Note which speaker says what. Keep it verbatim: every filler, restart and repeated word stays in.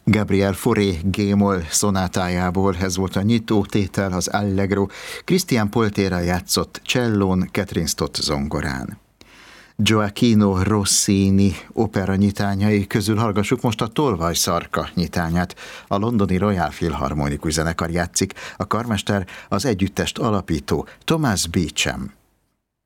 Speaker 1: Gabriel Fauré G-moll szonátájából ez volt a nyitó tétel, az Allegro. Christian Poltéra játszott csellón, Catherine Stott zongorán. Gioacchino Rossini opera nyitányai közül hallgassuk most a Tolvaj szarka nyitányát. A londoni Royal Philharmonikus zenekar játszik, a karmester az együttest alapító Thomas Beecham.